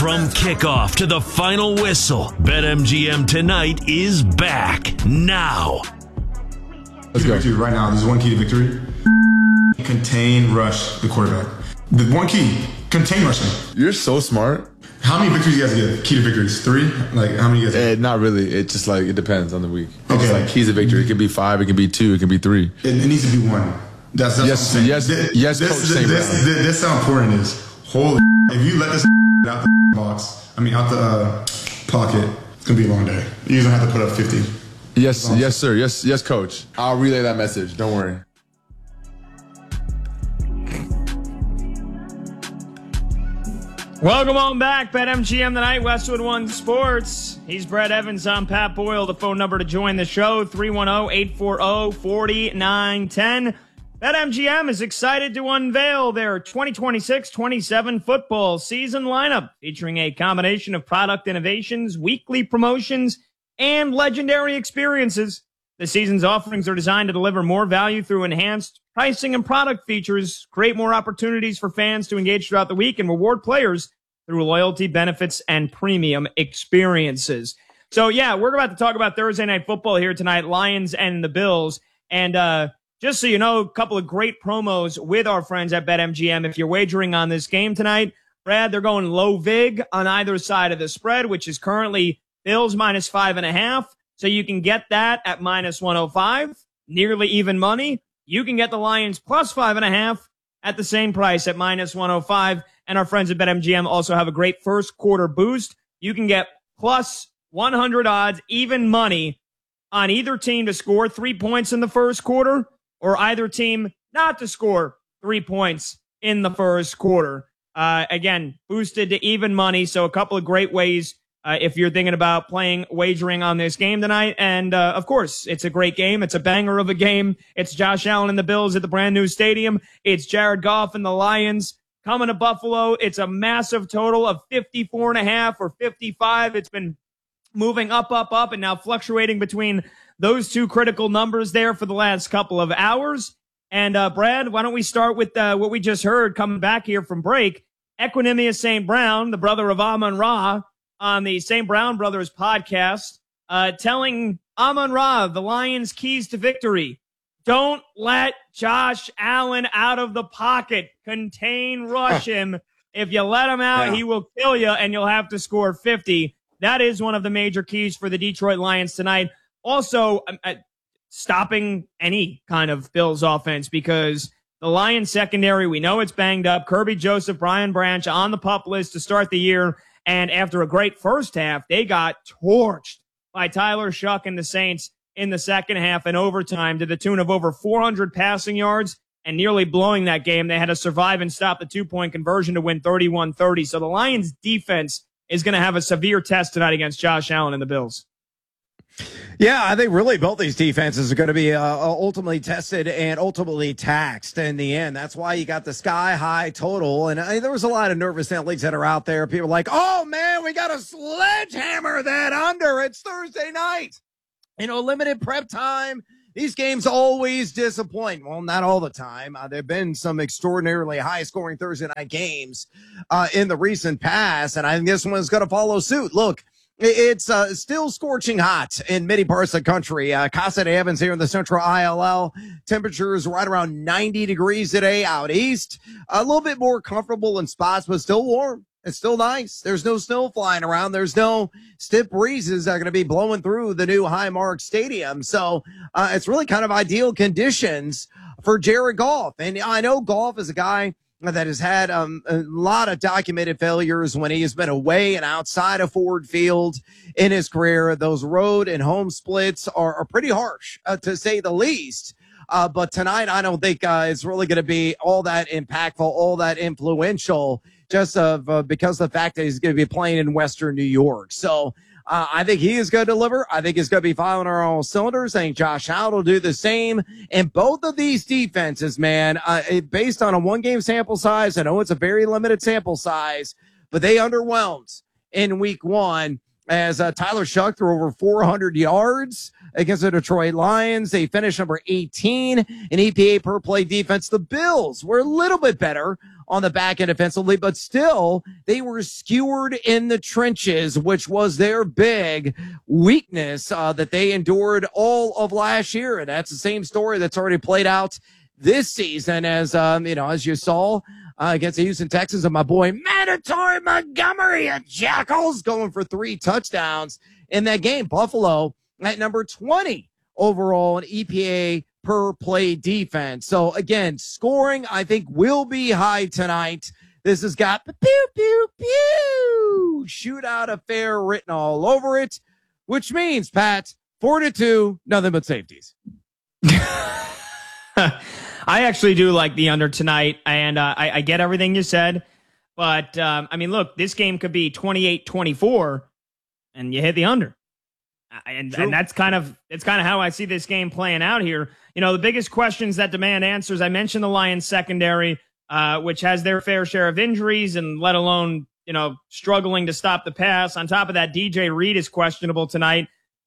From kickoff to the final whistle, BetMGM tonight is back now. Let's go. Right now, there's one key to victory. Contain, rush the quarterback. The one key, contain rushing. You're so smart. How many victories you guys get? Key to victories? 3? Like, how many you guys get? Not really. It's just like, it depends on the week. It's Okay. like keys to victory. It could be 5, it could be 2, it could be 3. It needs to be 1. That's Yes, what I'm saying. yes, Coach St. Brown. This how important it is. Holy if you let this out the box, out the pocket, it's going to be a long day. You're going to have to put up 50. Yes, sir. Yes, Coach. I'll relay that message. Don't worry. Welcome on back, BetMGM tonight, Westwood One Sports. He's Brett Evans, I'm Pat Boyle. The phone number to join the show, 310-840-4910. BetMGM is excited to unveil their 2026-27 football season lineup, featuring a combination of product innovations, weekly promotions, and legendary experiences. The season's offerings are designed to deliver more value through enhanced pricing and product features, create more opportunities for fans to engage throughout the week, and reward players through loyalty, benefits, and premium experiences. So, yeah, we're about to talk about Thursday Night Football here tonight, Lions and the Bills. And just so you know, a couple of great promos with our friends at BetMGM. If you're wagering on this game tonight, Brad, they're going low vig on either side of the spread, which is currently Bills minus 5.5. So you can get that at minus 105, nearly even money. You can get the Lions plus 5.5 at the same price at minus 105. And our friends at BetMGM also have a great first quarter boost. You can get plus 100 odds, even money on either team to score 3 points in the first quarter or either team not to score 3 points in the first quarter. Again, boosted to even money. So a couple of great ways if you're thinking about wagering on this game tonight. And, of course, it's a great game. It's a banger of a game. It's Josh Allen and the Bills at the brand new stadium. It's Jared Goff and the Lions coming to Buffalo. It's a massive total of 54.5 or 55. It's been moving up, and now fluctuating between those two critical numbers there for the last couple of hours. And, Brad, why don't we start with what we just heard coming back here from break. Equanimeous St. Brown, the brother of Amon-Ra, on the St. Brown Brothers podcast, telling Amon-Ra the Lions' keys to victory. Don't let Josh Allen out of the pocket. Contain, rush him. If you let him out, he will kill you, and you'll have to score 50. That is one of the major keys for the Detroit Lions tonight. Also, stopping any kind of Bills offense, because the Lions secondary, we know it's banged up. Kirby Joseph, Brian Branch on the PUP list to start the year. And after a great first half, they got torched by Tyler Shuck and the Saints in the second half and overtime to the tune of over 400 passing yards and nearly blowing that game. They had to survive and stop the 2-point conversion to win 31-30. So the Lions defense is going to have a severe test tonight against Josh Allen and the Bills. Yeah, I think really both these defenses are going to be ultimately tested and ultimately taxed in the end. That's why you got the sky-high total. And there was a lot of nervous athletes that are out there. People are like, oh, man, we got to sledgehammer that under. It's Thursday night. Limited prep time. These games always disappoint. Well, not all the time. There have been some extraordinarily high-scoring Thursday night games in the recent past, and I think this one's going to follow suit. Look, it's still scorching hot in many parts of the country. Casa de Evans here in the central ILL. Temperatures right around 90 degrees today out east. A little bit more comfortable in spots, but still warm. It's still nice. There's no snow flying around. There's no stiff breezes that are going to be blowing through the new Highmark Stadium. So it's really kind of ideal conditions for Jared Goff. And I know Goff is a guy that has had a lot of documented failures when he has been away and outside of Ford Field in his career. Those road and home splits are pretty harsh, to say the least. But tonight, I don't think it's really going to be all that impactful, all that influential, just because of the fact that he's going to be playing in Western New York. So I think he is going to deliver. I think he's going to be firing on all cylinders. I think Josh Allen will do the same. And both of these defenses, man, based on a one-game sample size, I know it's a very limited sample size, but they underwhelmed in week one as Tyler Shuck threw over 400 yards against the Detroit Lions. They finished number 18 in EPA per play defense. The Bills were a little bit better on the back end defensively, but still they were skewered in the trenches, which was their big weakness that they endured all of last year. And that's the same story that's already played out this season as you saw against the Houston Texans and my boy Mandatory Montgomery and Jackals going for 3 touchdowns in that game. Buffalo at number 20 overall in EPA per play defense. So again, scoring I think will be high tonight. This has got pew, pew, pew, shootout affair written all over it, which means, Pat, 4-2, nothing but safeties. I actually do like the under tonight, and I get everything you said. But, look, this game could be 28-24, and you hit the under. And that's kind of how I see this game playing out here. The biggest questions that demand answers, I mentioned the Lions secondary, which has their fair share of injuries, and let alone, struggling to stop the pass. On top of that, DJ Reed is questionable tonight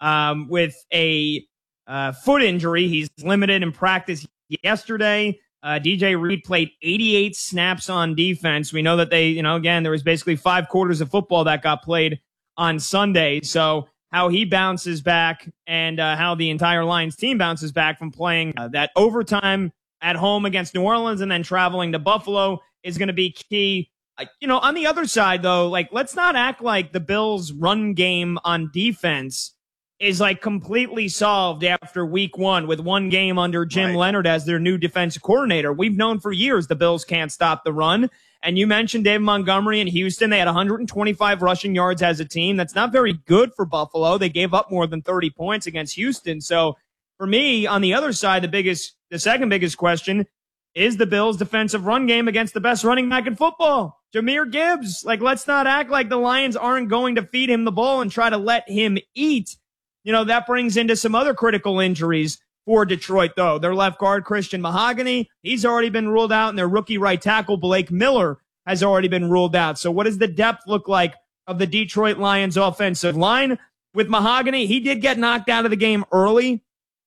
with a foot injury. He's limited in practice yesterday. DJ Reed played 88 snaps on defense. We know that they, again, there was basically 5 quarters of football that got played on Sunday. So how he bounces back and how the entire Lions team bounces back from playing that overtime at home against New Orleans and then traveling to Buffalo is going to be key. On the other side, though, let's not act like the Bills' run game on defense is completely solved after week 1 with 1 game under Jim Leonard as their new defensive coordinator. We've known for years the Bills can't stop the run. And you mentioned David Montgomery in Houston. They had 125 rushing yards as a team. That's not very good for Buffalo. They gave up more than 30 points against Houston. So for me, on the other side, the second biggest question is the Bills' defensive run game against the best running back in football, Jahmyr Gibbs. Let's not act like the Lions aren't going to feed him the ball and try to let him eat. That brings into some other critical injuries for Detroit, though. Their left guard, Christian Mahogany, he's already been ruled out, and their rookie right tackle, Blake Miller, has already been ruled out. So what does the depth look like of the Detroit Lions offensive line? With Mahogany, he did get knocked out of the game early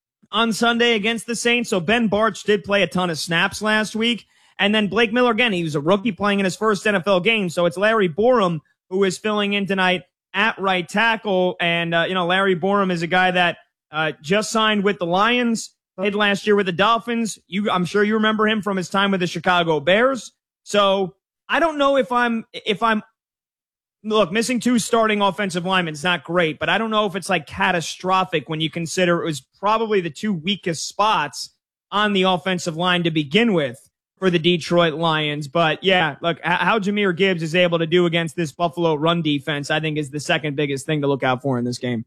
on Sunday against the Saints, so Ben Bartch did play a ton of snaps last week. And then Blake Miller, again, he was a rookie playing in his first NFL game, so it's Larry Borom who is filling in tonight at right tackle. And, Larry Borom is a guy that just signed with the Lions, played last year with the Dolphins. I'm sure you remember him from his time with the Chicago Bears. So I don't know if I'm look, missing 2 starting offensive linemen is not great, but I don't know if it's catastrophic when you consider it was probably the 2 weakest spots on the offensive line to begin with for the Detroit Lions. But yeah, look, how Jahmyr Gibbs is able to do against this Buffalo run defense, I think is the second biggest thing to look out for in this game.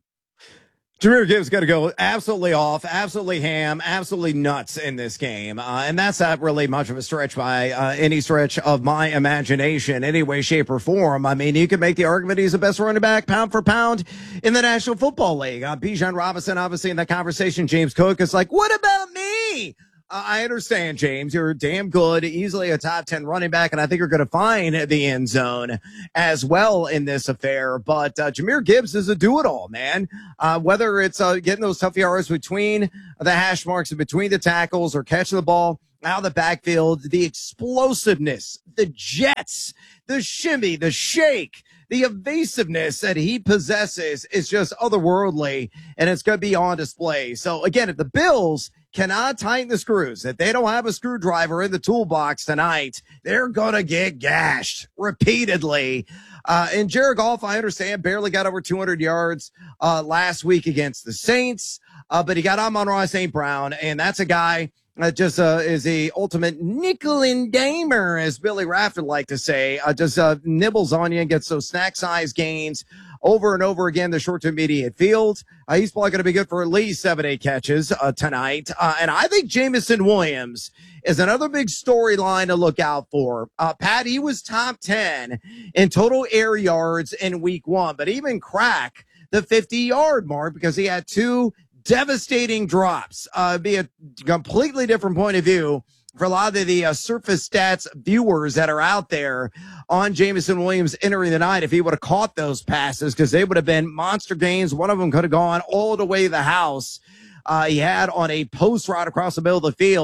Jahmyr Gibbs got to go absolutely off, absolutely ham, absolutely nuts in this game. And that's not really much of a stretch by any stretch of my imagination, any way, shape, or form. You can make the argument he's the best running back pound for pound in the National Football League. Bijan Robinson, obviously, in that conversation. James Cook is like, what about me? I understand, James. You're damn good, easily a top 10 running back, and I think you're going to find the end zone as well in this affair. But Jahmyr Gibbs is a do-it-all, man. Whether it's getting those tough yards between the hash marks and between the tackles or catching the ball out of the backfield, the explosiveness, the jets, the shimmy, the shake, the evasiveness that he possesses is just otherworldly, and it's going to be on display. So, again, if the Bills cannot tighten the screws, if they don't have a screwdriver in the toolbox tonight, they're going to get gashed repeatedly. And Jared Goff, I understand, barely got over 200 yards last week against the Saints, but he got Amon-Ra St. Brown, and that's a guy that just is the ultimate nickel and dimer, as Billy Raff would like to say. Just nibbles on you and gets those snack size gains over and over again, the short to immediate field. He's probably going to be good for at least 7-8 catches tonight. And I think Jameson Williams is another big storyline to look out for. Pat, he was top 10 in total air yards in week 1, but even crack the 50-yard mark because he had 2 devastating drops. Be a completely different point of view for a lot of the surface stats viewers that are out there on Jameson Williams entering the night if he would have caught those passes, because they would have been monster gains. One of them could have gone all the way to the house. He had on a post route across the middle of the field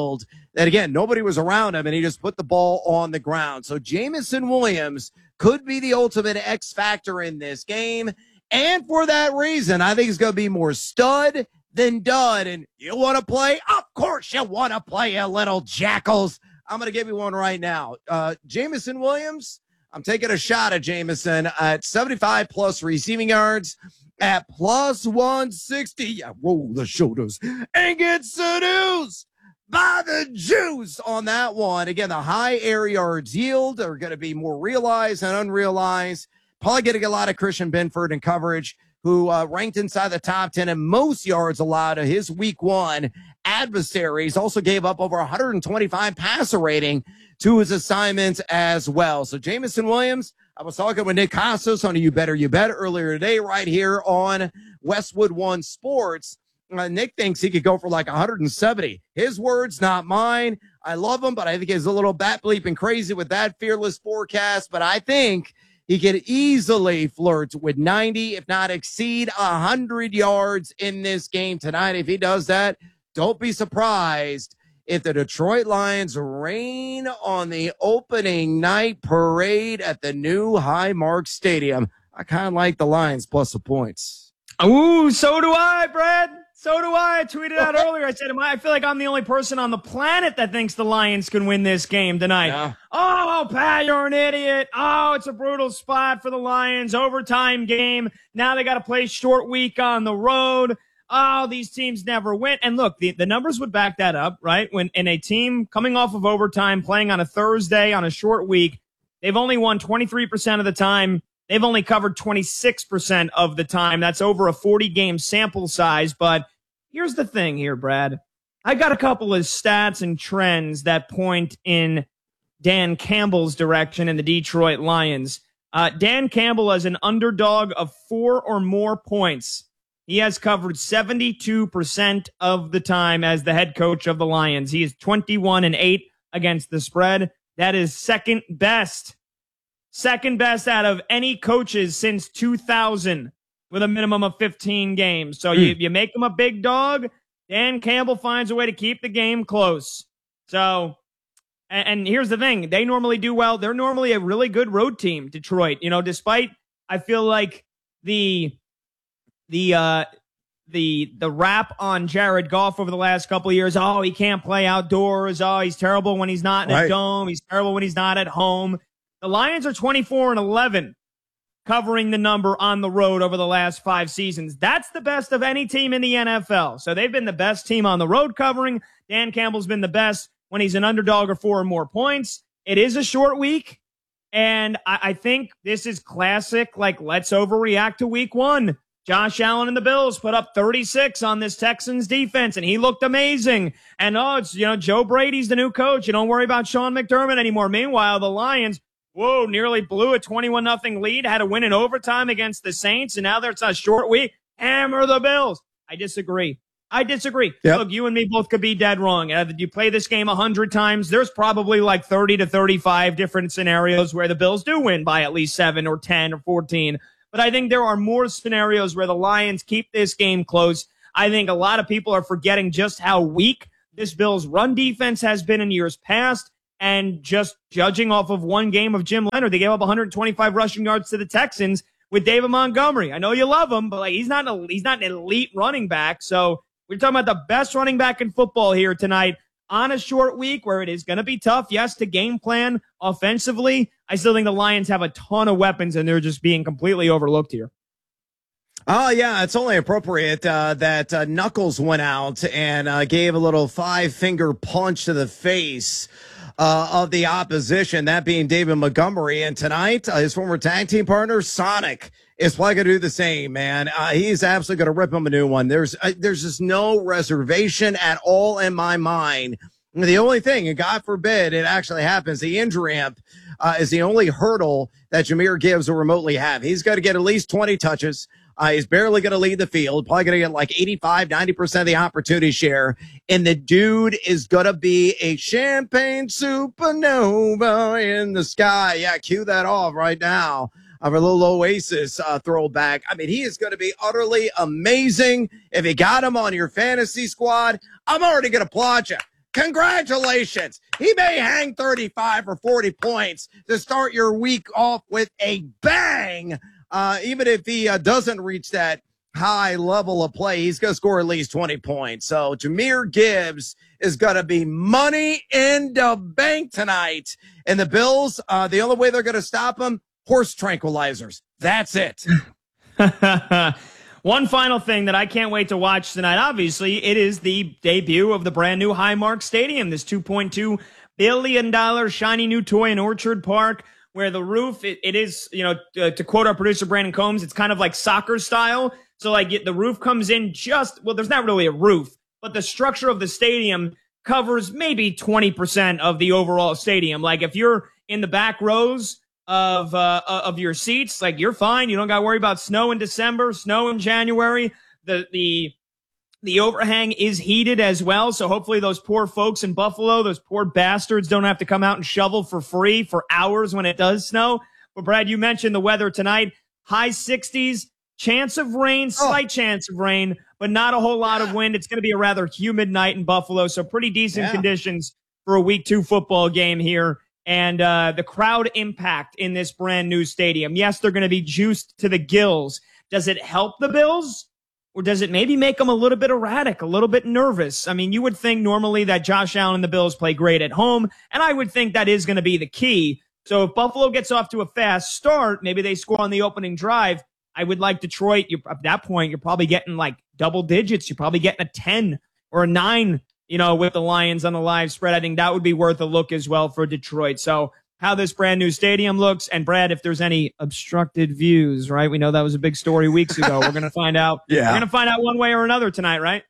that, again, nobody was around him, and he just put the ball on the ground. So Jameson Williams could be the ultimate X factor in this game. And for that reason, I think he's going to be more stud than dud. And you want to play? Of course you want to play, you little jackals. I'm going to give you one right now. Jameson Williams, I'm taking a shot at Jameson at 75-plus receiving yards at plus 160. Yeah, roll the shoulders and get seduced by the juice on that one. Again, the high air yards yield are going to be more realized than unrealized. Probably getting a lot of Christian Benford in coverage, who ranked inside the top 10 in most yards allowed to his week 1 adversaries. Also gave up over 125 passer rating to his assignments as well. So Jameson Williams, I was talking with Nick Costos on You Bet earlier today right here on Westwood One Sports. Nick thinks he could go for like 170. His words, not mine. I love him, but I think he's a little bat bleeping crazy with that fearless forecast. But I think he could easily flirt with 90, if not exceed 100 yards in this game tonight. If he does that, don't be surprised if the Detroit Lions rain on the opening night parade at the new Highmark Stadium. I kind of like the Lions plus the points. Ooh, so do I, Brad. So do I. I tweeted out earlier. I said, I feel like I'm the only person on the planet that thinks the Lions can win this game tonight. Yeah. Oh, Pat, you're an idiot. Oh, it's a brutal spot for the Lions. Overtime game. Now they got to play short week on the road. Oh, these teams never win. And look, the numbers would back that up, right? When in a team coming off of overtime, playing on a Thursday on a short week, they've only won 23% of the time. They've only covered 26% of the time. That's over a 40-game sample size. But here's the thing here, Brad. I got a couple of stats and trends that point in Dan Campbell's direction in the Detroit Lions. Dan Campbell, as an underdog of 4 or more points, he has covered 72% of the time as the head coach of the Lions. He is 21-8 against the spread. That is second best out of any coaches since 2000 with a minimum of 15 games. So you make him a big dog. Dan Campbell finds a way to keep the game close. So, and here's the thing. They normally do well. They're normally a really good road team, Detroit. You know, despite, I feel like the rap on Jared Goff over the last couple of years. Oh, he can't play outdoors. Oh, he's terrible when he's not in a dome. He's terrible when he's not at home. The Lions are 24-11 covering the number on the road over the last 5 seasons. That's the best of any team in the NFL. So they've been the best team on the road covering. Dan Campbell's been the best when he's an underdog or 4 or more points. It is a short week, and I think this is classic, like, let's overreact to week 1. Josh Allen and the Bills put up 36 on this Texans defense, and he looked amazing. And, it's, Joe Brady's the new coach. You don't worry about Sean McDermott anymore. Meanwhile, the Lions, nearly blew a 21-0 lead, had to win in overtime against the Saints, and now it's a short week. Hammer the Bills. I disagree. Yep. Look, you and me both could be dead wrong. You play this game 100 times, there's probably like 30 to 35 different scenarios where the Bills do win by at least 7 or 10 or 14. But I think there are more scenarios where the Lions keep this game close. I think a lot of people are forgetting just how weak this Bills run defense has been in years past. And just judging off of one game of Jim Leonard, they gave up 125 rushing yards to the Texans with David Montgomery. I know you love him, but he's not an elite running back. So we're talking about the best running back in football here tonight on a short week where it is going to be tough, yes, to game plan offensively. I still think the Lions have a ton of weapons, and they're just being completely overlooked here. Oh, yeah, it's only appropriate that Knuckles went out and gave a little 5-finger punch to the face of the opposition, that being David Montgomery. And tonight, his former tag team partner, Sonic, is probably going to do the same, man. He's absolutely going to rip him a new one. There's just no reservation at all in my mind. The only thing, and God forbid it actually happens, the injury amp is the only hurdle that Jahmyr Gibbs will remotely have. He's got to get at least 20 touches. He's barely going to lead the field, probably going to get like 85, 90% of the opportunity share. And the dude is going to be a champagne supernova in the sky. Yeah, cue that off right now of a little Oasis throwback. I mean, he is going to be utterly amazing. If you got him on your fantasy squad, I'm already going to applaud you. Congratulations. He may hang 35 or 40 points to start your week off with a bang. Even if he doesn't reach that high level of play, he's going to score at least 20 points. So Jahmyr Gibbs is going to be money in the bank tonight. And the Bills, the only way they're going to stop him, horse tranquilizers. That's it. One final thing that I can't wait to watch tonight. Obviously, it is the debut of the brand new Highmark Stadium, this $2.2 billion shiny new toy in Orchard Park, where the roof, it is, to quote our producer Brandon Combs, it's kind of like soccer style. So like the roof comes in there's not really a roof, but the structure of the stadium covers maybe 20% of the overall stadium. Like if you're in the back rows of your seats, like you're fine. You don't got to worry about snow in December, snow in January. The overhang is heated as well. So hopefully those poor folks in Buffalo, those poor bastards don't have to come out and shovel for free for hours when it does snow. But Brad, you mentioned the weather tonight, high 60s, chance of rain, slight chance of rain, but not a whole lot of wind. It's going to be a rather humid night in Buffalo. So pretty decent conditions for a week 2 football game here. And the crowd impact in this brand new stadium. Yes, they're going to be juiced to the gills. Does it help the Bills? Or does it maybe make them a little bit erratic, a little bit nervous? I mean, you would think normally that Josh Allen and the Bills play great at home, and I would think that is going to be the key. So if Buffalo gets off to a fast start, maybe they score on the opening drive, I would like Detroit. At that point, you're probably getting like double digits. You're probably getting a 10 or a 9. With the Lions on the live spread. I think that would be worth a look as well for Detroit. So how this brand new stadium looks. And Brad, if there's any obstructed views, right? We know that was a big story weeks ago. We're going to find out. We're going to find out one way or another tonight, right?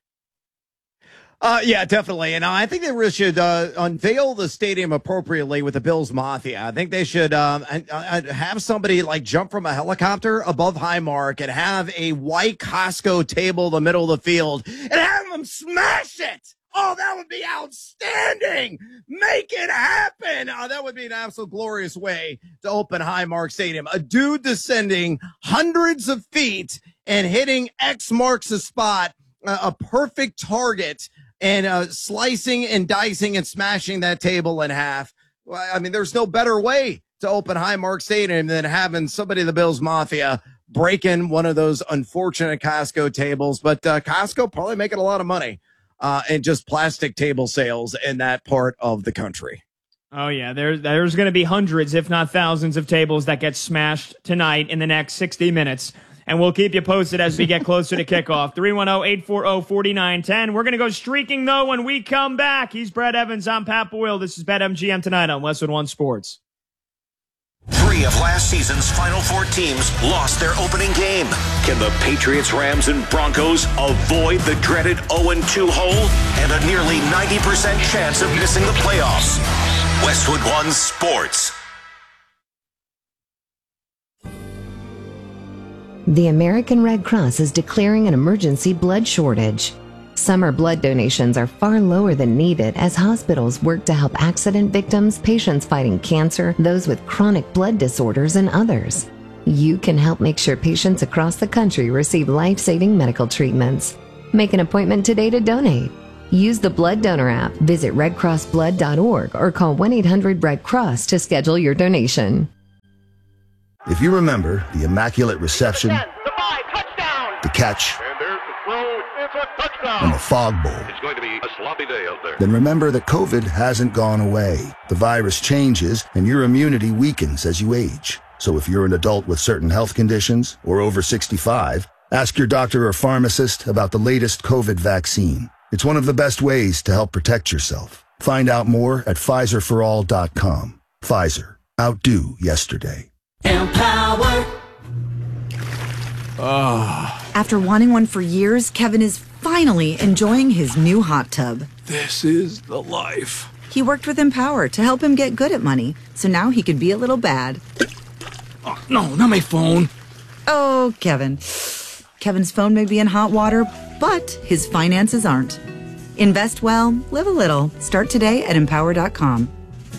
Yeah, definitely. And I think they really should unveil the stadium appropriately with the Bills Mafia. I think they should have somebody like jump from a helicopter above Highmark and have a white Costco table in the middle of the field and have them smash it. Oh, that would be outstanding. Make it happen. That would be an absolute glorious way to open Highmark Stadium. A dude descending hundreds of feet and hitting X marks the spot, a perfect target, and slicing and dicing and smashing that table in half. I mean, there's no better way to open Highmark Stadium than having somebody in the Bills Mafia break in one of those unfortunate Costco tables. But Costco probably making a lot of money. And just plastic table sales in that part of the country. Oh, yeah. There's going to be hundreds, if not thousands, of tables that get smashed tonight in the next 60 minutes. And we'll keep you posted as we get closer to kickoff. 310-840-4910. We're going to go streaking, though, when we come back. He's Brad Evans. I'm Pat Boyle. This is BetMGM tonight on Westwood One Sports. 3 of last season's Final Four teams lost their opening game. Can the Patriots, Rams, and Broncos avoid the dreaded 0-2 hole and a nearly 90% chance of missing the playoffs? Westwood One Sports. The American Red Cross is declaring an emergency blood shortage. Summer blood donations are far lower than needed as hospitals work to help accident victims, patients fighting cancer, those with chronic blood disorders, and others. You can help make sure patients across the country receive life-saving medical treatments. Make an appointment today to donate. Use the Blood Donor app, visit redcrossblood.org, or call 1-800-RED-CROSS to schedule your donation. If you remember the Immaculate Reception, the catch, and the Fog Bowl. It's going to be a sloppy day out there. Then remember that COVID hasn't gone away. The virus changes and your immunity weakens as you age. So if you're an adult with certain health conditions or over 65, ask your doctor or pharmacist about the latest COVID vaccine. It's one of the best ways to help protect yourself. Find out more at PfizerForAll.com. Pfizer. Outdo yesterday. Empower. After wanting one for years, Kevin is finally enjoying his new hot tub. This is the life. He worked with Empower to help him get good at money, so now he could be a little bad. Oh, no, not my phone. Oh, Kevin. Kevin's phone may be in hot water, but his finances aren't. Invest well, live a little. Start today at Empower.com.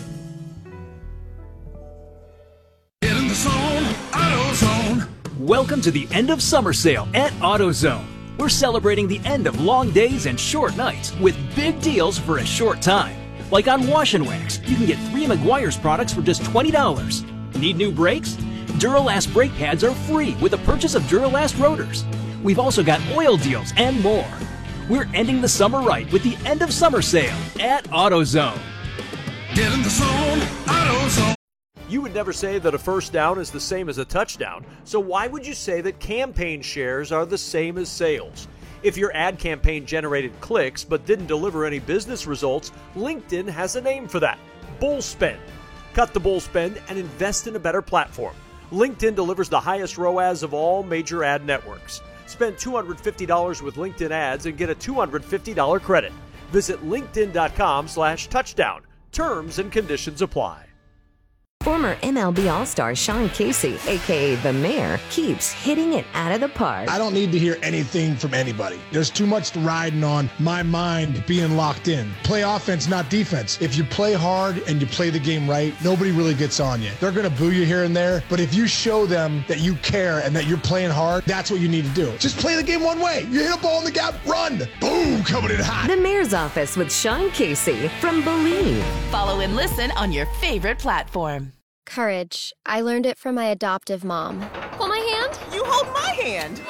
Get in the zone, AutoZone. Welcome to the end of summer sale at AutoZone. We're celebrating the end of long days and short nights with big deals for a short time. Like on Wash and Wax, you can get 3 Meguiar's products for just $20. Need new brakes? Duralast brake pads are free with the purchase of Duralast rotors. We've also got oil deals and more. We're ending the summer right with the end of summer sale at AutoZone. Get in the zone, AutoZone. You would never say that a first down is the same as a touchdown, so why would you say that campaign shares are the same as sales? If your ad campaign generated clicks but didn't deliver any business results, LinkedIn has a name for that: bull spend. Cut the bull spend and invest in a better platform. LinkedIn delivers the highest ROAS of all major ad networks. Spend $250 with LinkedIn ads and get a $250 credit. Visit linkedin.com/touchdown. Terms and conditions apply. Former MLB All-Star Sean Casey, a.k.a. The Mayor, keeps hitting it out of the park. I don't need to hear anything from anybody. There's too much riding on my mind being locked in. Play offense, not defense. If you play hard and you play the game right, nobody really gets on you. They're going to boo you here and there, but if you show them that you care and that you're playing hard, that's what you need to do. Just play the game one way. You hit a ball in the gap, run. Boom, coming in hot. The Mayor's Office with Sean Casey from Believe. Follow and listen on your favorite platform. Courage. I learned it from my adoptive mom. Hold my hand. You hold my hand.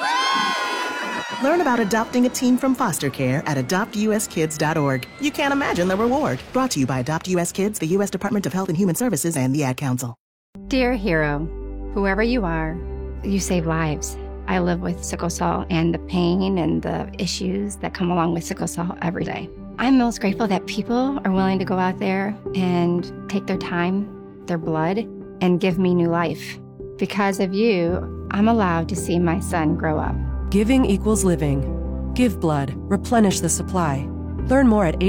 Learn about adopting a teen from foster care at adoptuskids.org. You can't imagine the reward. Brought to you by Adopt US Kids, the U.S. Department of Health and Human Services, and the Ad Council. Dear hero, whoever you are, you save lives. I live with sickle cell and the pain and the issues that come along with sickle cell every day. I'm most grateful that people are willing to go out there and take their time, their blood, and give me new life. Because of you, I'm allowed to see my son grow up. Giving equals living. Give blood. Replenish the supply. Learn more at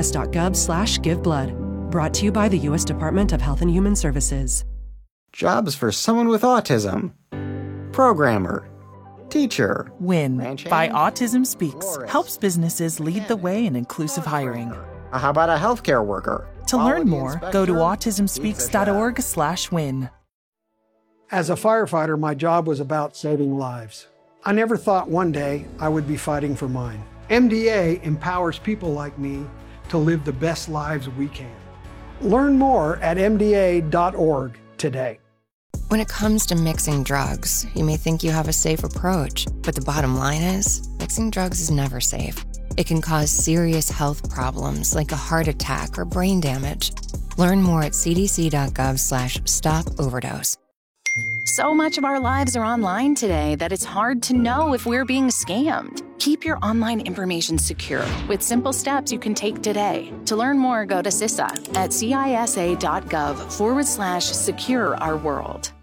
hhs.gov/giveblood. Brought to you by the U.S. Department of Health and Human Services. Jobs for someone with autism. Programmer. Teacher. WIN by Autism Speaks helps businesses lead the way in inclusive hiring. How about a healthcare worker? To learn more, go to autismspeaks.org/win. As a firefighter, my job was about saving lives. I never thought one day I would be fighting for mine. MDA empowers people like me to live the best lives we can. Learn more at MDA.org today. When it comes to mixing drugs, you may think you have a safe approach, but the bottom line is, mixing drugs is never safe. It can cause serious health problems like a heart attack or brain damage. Learn more at cdc.gov/stop-overdose. So much of our lives are online today that it's hard to know if we're being scammed. Keep your online information secure with simple steps you can take today. To learn more, go to CISA at cisa.gov/secure our world.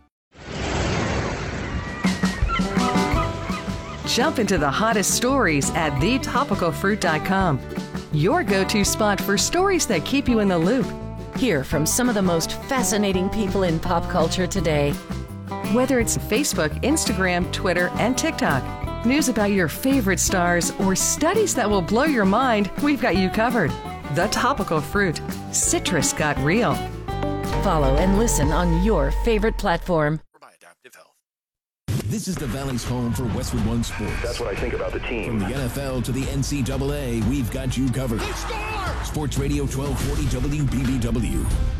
Jump into the hottest stories at thetopicalfruit.com. Your go-to spot for stories that keep you in the loop. Hear from some of the most fascinating people in pop culture today. Whether it's Facebook, Instagram, Twitter, and TikTok, news about your favorite stars, or studies that will blow your mind, we've got you covered. The Topical Fruit. Citrus got real. Follow and listen on your favorite platform. This is the Valley's home for Westwood One Sports. That's what I think about the team. From the NFL to the NCAA, we've got you covered. Sports Radio 1240 WBBW.